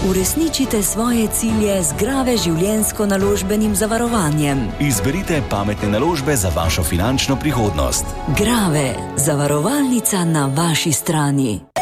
Uresničite svoje cilje z Grave življenjsko-naložbenim zavarovanjem. Izberite pametne naložbe za vašo finančno prihodnost. Grave, zavarovalnica na vaši strani.